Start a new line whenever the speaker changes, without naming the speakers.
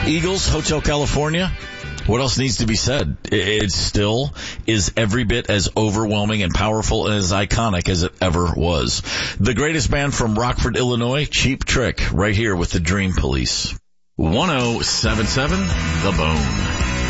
Eagles, Hotel California. What else needs to be said? It still is every bit as overwhelming and powerful and as iconic as it ever was. The greatest band from Rockford, Illinois, Cheap Trick, right here with the Dream Police. 1077 The Bone.